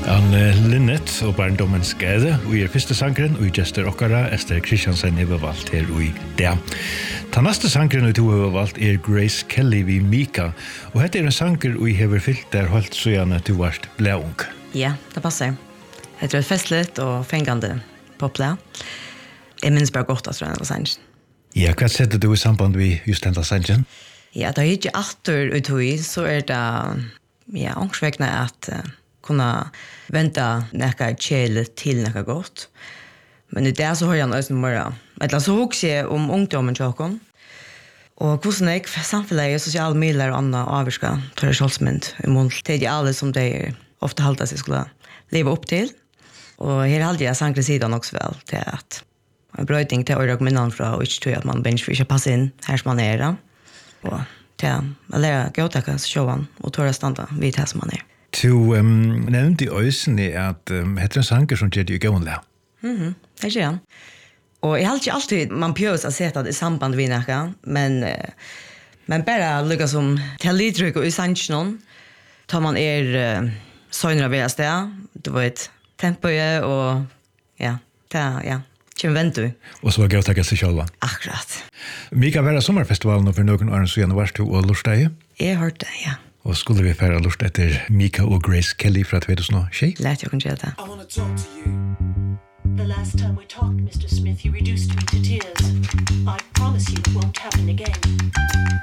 Linnet og barndommens skade, og første sangren, og Jester Okkara, Esther Christiansen har valgt her og i det. Den neste sangren vi to har valgt Grace Kelly vi Mika, og dette en sanger vi har fylt der holdt så gjerne til vårt blæung. Ja, det passer. Det er festligt og fengende poplæ. Jeg minns bare godt at det var sangen. Ja, hva setter du i samband med just denne sangen? Ja, det er ikke atter uttøy, så det, ja, ångsvekne at kunna vänta näka kjele till näka gott. Men det är så har jag nästan bara. Eller så också om ungdomen tjockon. Och hur snäck samhället sociala medier och andra avska tror jag i mål till alla som det ofta hållta sig skulle leva upp till. Och här hade jag sankre sidan också väl till att en brödning till öra kommunen från och inte att man bench för passa in här som man är då. Och till att lära gå ta showan och ta standa vid här som man är. Du nevnte i øysene at heter en sanger som gjør det i gående. Det gjør han. Og jeg har ikke alltid man pjøs å sette det i samband med noe, men bare lykkes som til lidtrykk og i sannsjonen, tar man søgner av hver sted, det var et tempo og ja, kjem vent du. Og så var det å takke seg selv. Akkurat. Mika være sommerfestivalen for noen år siden var du og lortet? Jeg har hørt det, ja. Og skulle vi fære lort etter Mika og Grace Kelly fra 2006? Lät jag kunna det. I want to talk to you. The last time we talked, Mr. Smith, you reduced me to tears. I promise you it won't happen again.